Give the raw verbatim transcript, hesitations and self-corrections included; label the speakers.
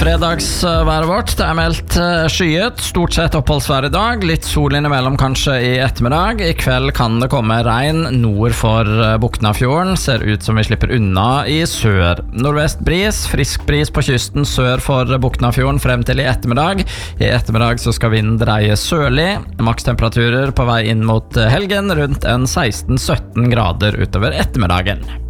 Speaker 1: fredagsværet vårt. Det er meldt skyet, stort sett oppholdsvær i dag. Litt sol innimellom kanskje i ettermiddag. I kveld kan det komme regn nord for Boknafjorden. Ser ut som vi slipper unna i sør. Nordvest bris, frisk bris på kysten sør for Boknafjorden frem til i ettermiddag. I ettermiddag så skal vinden dreie sørlig. Makstemperaturer på vei inn mot helgen rundt en seksten sytten grader utover ettermiddagen.